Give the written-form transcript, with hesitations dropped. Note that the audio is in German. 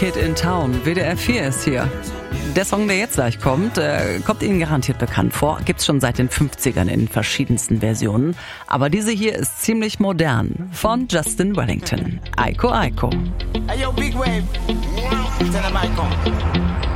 Kid in Town. WDR 4 ist hier. Der Song, der jetzt gleich kommt, kommt Ihnen garantiert bekannt vor. Gibt's schon seit den 50ern in verschiedensten Versionen. Aber diese hier ist ziemlich modern. Von Justin Wellington. Aiko Aiko. Hey yo, Big Wave. Tell them I come.